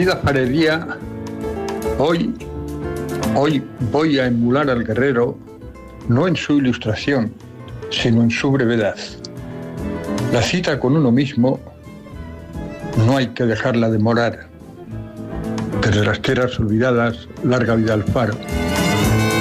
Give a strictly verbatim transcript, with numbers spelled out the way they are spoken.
Leonidas Paredía, hoy, hoy voy a emular al guerrero, no en su ilustración, sino en su brevedad. La cita con uno mismo no hay que dejarla demorar. Desde las tierras olvidadas, larga vida al faro.